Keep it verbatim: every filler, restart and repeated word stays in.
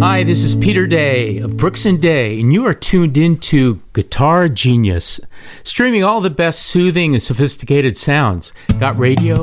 Hi, this is Peter Day of Brooks and Day, and you are tuned into Guitar Genius, streaming all the best soothing and sophisticated sounds. Got radio?